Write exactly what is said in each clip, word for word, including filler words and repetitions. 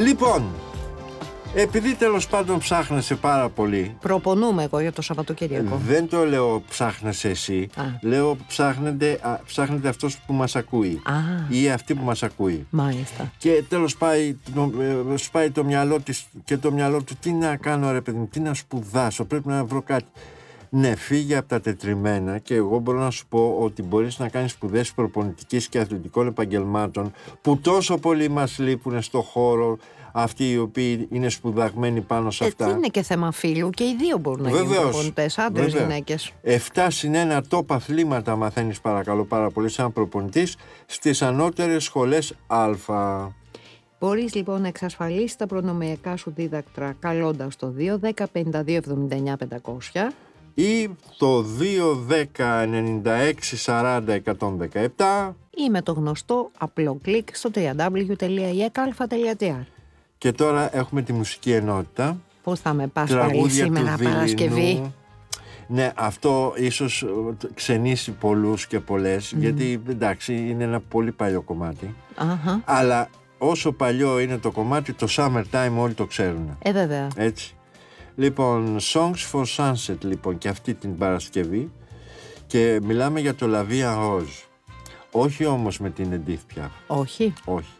Λοιπόν, επειδή τέλος πάντων ψάχνεσαι πάρα πολύ. Προπονούμε εγώ για το Σαββατοκύριακο. Δεν το λέω ψάχνεσαι εσύ. Α. Λέω ψάχνετε, α, ψάχνετε αυτός που μας ακούει. Α. Ή αυτή που μας ακούει. Μάλιστα. Και τέλος πάει το, σπάει το μυαλό της και το μυαλό του. Τι να κάνω ρε παιδί μου, τι να σπουδάσω, πρέπει να βρω κάτι. Ναι, φύγε από τα τετριμμένα και εγώ μπορώ να σου πω ότι μπορείς να κάνεις σπουδές προπονητικής και αθλητικών επαγγελμάτων που τόσο πολύ μας λείπουν στο χώρο, αυτοί οι οποίοι είναι σπουδαγμένοι πάνω σε αυτά. Δεν είναι και θέμα φίλου και οι δύο μπορούν να Βεβαίως, γίνουν προπονητές, άντρες, γυναίκες. εφτά συν ένα top αθλήματα μαθαίνεις παρακαλώ πάρα πολύ σαν προπονητής στις ανώτερες σχολές Α. Μπορείς λοιπόν να εξασφαλίσεις τα προνομιακά σου δίδακτρα καλώντας το δύο δέκα πενήντα δύο εβδομήντα εννιά πεντακόσια ή το δύο δέκα ενενήντα έξι σαράντα εκατόν δεκαεπτά ή με το γνωστό απλό κλικ στο double-u double-u double-u τελεία ι εκ αλφα τελεία τζι άρ. Και τώρα έχουμε τη μουσική ενότητα. Πώς θα με πας πάλι σήμερα Παρασκευή? Ναι, αυτό ίσως ξενήσει πολλούς και πολλές, mm. γιατί εντάξει είναι ένα πολύ παλιό κομμάτι. Uh-huh. Αλλά όσο παλιό είναι το κομμάτι, το Summertime όλοι το ξέρουν. Ε, βέβαια. Έτσι. Λοιπόν, Songs for Sunset λοιπόν και αυτή την Παρασκευή και μιλάμε για το La Vie en Rose. Όχι όμως με την Edith Piaf. Όχι. Όχι.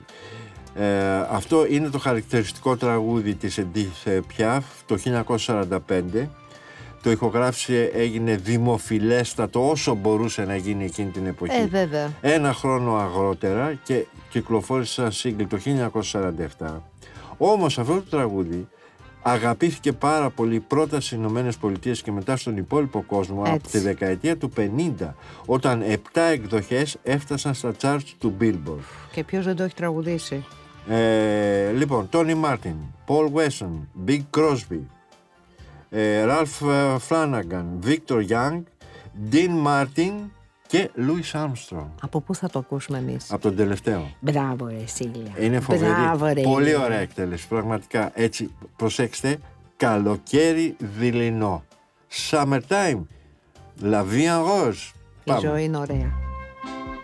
Ε, αυτό είναι το χαρακτηριστικό τραγούδι της Edith Piaf το χίλια εννιακόσια σαράντα πέντε. Το ηχογράφησε, έγινε δημοφιλέστατο όσο μπορούσε να γίνει εκείνη την εποχή. Ε, βέβαια. Ένα χρόνο αργότερα και κυκλοφόρησε σαν single το χίλια εννιακόσια σαράντα επτά. Όμως αυτό το τραγούδι αγαπήθηκε πάρα πολύ πρώτα στις Ηνωμένες Πολιτείες και μετά στον υπόλοιπο κόσμο. Έτσι. Από τη δεκαετία του πενήντα, όταν επτά εκδοχές έφτασαν στα charts του Billboard. Και ποιος δεν το έχει τραγουδήσει? Ε, λοιπόν, Tony Martin, Paul Weston, Bing Crosby, ε, Ralph Flanagan, Victor Young, Dean Martin και Louis Armstrong. Από πού θα το ακούσουμε εμείς? Από τον τελευταίο. Μπράβο ρε Σίλια. Είναι φοβερή. Μπράβο, ρε. Πολύ ωραία εκτέλεση. Πραγματικά έτσι, προσέξτε, καλοκαίρι δειλινό. Summertime. La Vie en Rose. Η ζωή είναι ωραία.